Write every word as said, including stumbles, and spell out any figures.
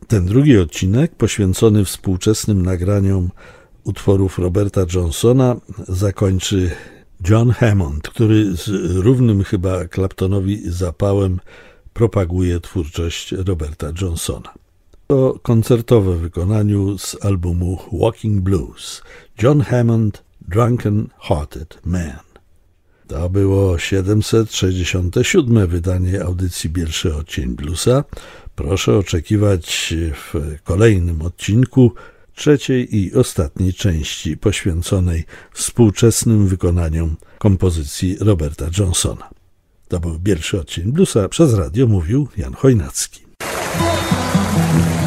Ten drugi odcinek, poświęcony współczesnym nagraniom utworów Roberta Johnsona, zakończy John Hammond, który z równym chyba Claptonowi zapałem propaguje twórczość Roberta Johnsona. To koncertowe wykonaniu z albumu Walking Blues John Hammond Drunken Hearted Man. To było siedemset sześćdziesiąte siódme wydanie audycji Bielszy Odcień Bluesa. Proszę oczekiwać w kolejnym odcinku trzeciej i ostatniej części poświęconej współczesnym wykonaniom kompozycji Roberta Johnsona. To był Bielszy Odcień Bluesa, przez radio mówił Jan Chojnacki.